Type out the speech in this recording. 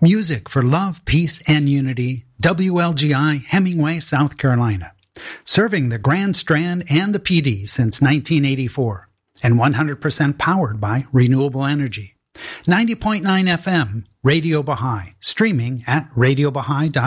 Music for love, peace, and unity. WLGI, Hemingway, South Carolina. Serving the Grand Strand and the PD since 1984. And 100% powered by renewable energy. 90.9 FM, Radio Baha'i. Streaming at radiobaha'i.com.